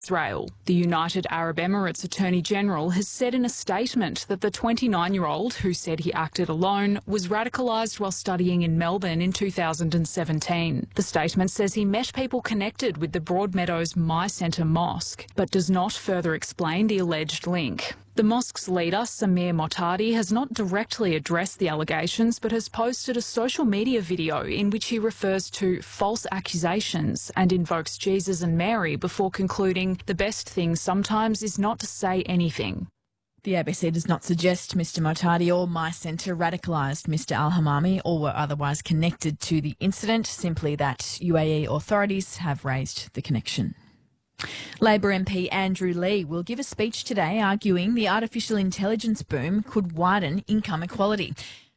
Israel. The United Arab Emirates Attorney General has said in a statement that the 29-year-old, who said he acted alone, was radicalised while studying in Melbourne in 2017. The statement says he met people connected with the Broadmeadows My Centre mosque, but does not further explain the alleged link. The mosque's leader, Samir Motadi, has not directly addressed the allegations but has posted a social media video in which he refers to false accusations and invokes Jesus and Mary before concluding the best thing sometimes is not to say anything. The ABC does not suggest Mr Motadi or My Centre radicalised Mr Al-Hamami or were otherwise connected to the incident, simply that UAE authorities have raised the connection. Labor MP Andrew Leigh will give a speech today arguing the artificial intelligence boom could widen income inequality,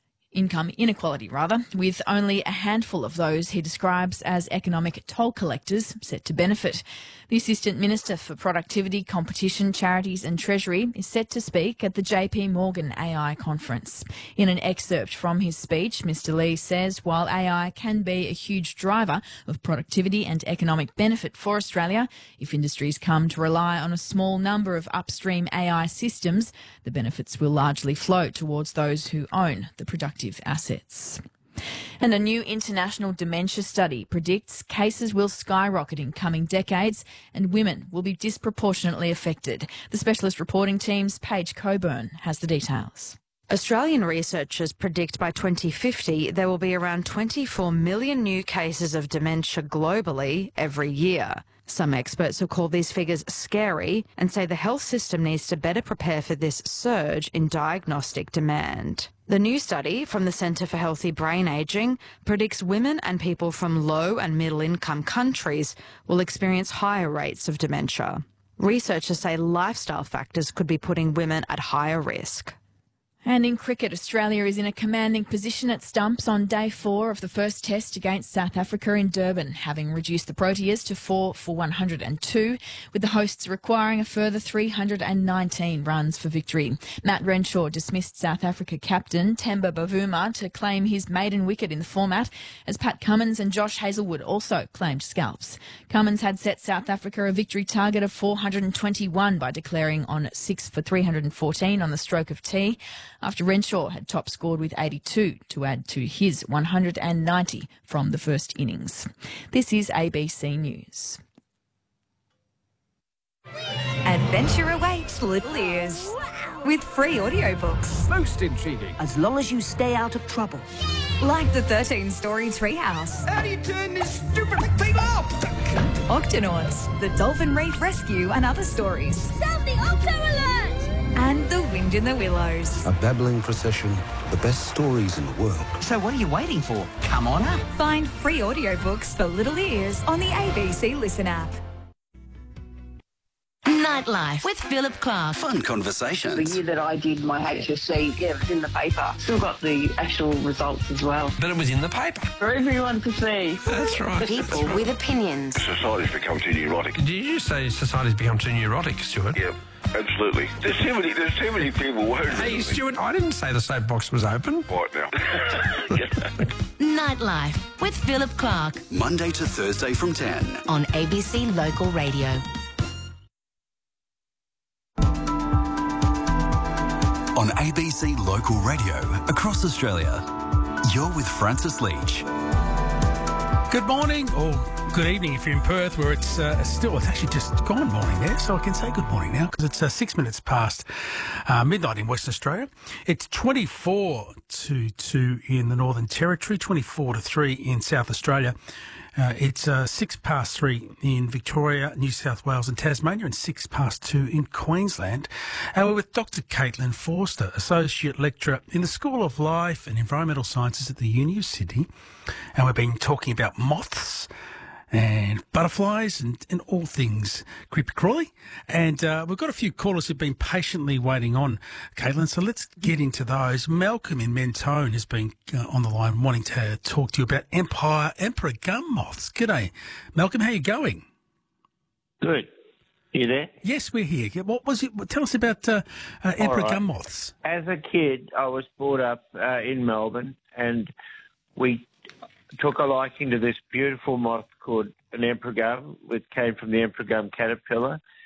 with only a handful of those he describes as economic toll collectors set to benefit. The Assistant Minister for Productivity, Competition, Charities and Treasury is set to speak at the JP Morgan AI conference. In an excerpt from his speech, Mr Leigh says while AI can be a huge driver of productivity and economic benefit for Australia, if industries come to rely on a small number of upstream AI systems, the benefits will largely flow towards those who own the productive assets. And a new international dementia study predicts cases will skyrocket in coming decades and women will be disproportionately affected. The specialist reporting team's Paige Coburn has the details. Australian researchers predict by 2050 there will be around 24 million new cases of dementia globally every year. Some experts have called these figures scary and say the health system needs to better prepare for this surge in diagnostic demand. The new study from the Centre for Healthy Brain Ageing predicts women and people from low and middle income countries will experience higher rates of dementia. Researchers say lifestyle factors could be putting women at higher risk. And in cricket, Australia is in a commanding position at stumps on day 4 of the first test against South Africa in Durban, having reduced the Proteas to 4 for 102, with the hosts requiring a further 319 runs for victory. Matt Renshaw dismissed South Africa captain Temba Bavuma to claim his maiden wicket in the format, as Pat Cummins and Josh Hazlewood also claimed scalps. Cummins had set South Africa a victory target of 421 by declaring on 6 for 314 on the stroke of tea, after Renshaw had top scored with 82 to add to his 190 from the first innings. This is ABC News. Adventure awaits little ears with free audiobooks. Most intriguing. As long as you stay out of trouble. Like the 13-story Treehouse. How do you turn this stupid thing off? Octonauts, the Dolphin Reef Rescue and other stories. Sound the Octo Alert! And The Wind in the Willows. A babbling procession, the best stories in the world. So what are you waiting for? Come on up. Find free audiobooks for little ears on the ABC Listen app. Nightlife with Philip Clark. Fun conversations. The year that I did my HSC, it was in the paper. Still got the actual results as well. But it was in the paper. For everyone to see. That's right. People with opinions. Society's become too neurotic. Did you say society's become too neurotic, Stuart? Yeah. Absolutely. There's too many people worried. Hey, Stuart, I didn't say the soapbox was open. Right now. Nightlife with Philip Clark. Monday to Thursday from 10. On ABC Local Radio. On ABC Local Radio across Australia. You're with Francis Leach. Good morning, or good evening if you're in Perth, where it's actually just gone morning there, so I can say good morning now because it's 6 minutes past midnight in Western Australia. It's 24 to 2 in the Northern Territory, 24 to 3 in South Australia. It's 6 past 3 in Victoria, New South Wales and Tasmania, and 6 past 2 in Queensland. And we're with Dr. Caitlin Forster, Associate Lecturer in the School of Life and Environmental Sciences at the Uni of Sydney. And we've been talking about moths and butterflies and all things creepy-crawly. And we've got a few callers who've been patiently waiting on, Caitlin, so let's get into those. Malcolm in Mentone has been on the line wanting to talk to you about emperor gum moths. G'day. Malcolm, how are you going? Good. You there? Yes, we're here. What was it? Tell us about emperor gum moths. As a kid, I was brought up in Melbourne, and we took a liking to this beautiful moth called an emperor gum, which came from the emperor gum caterpillar.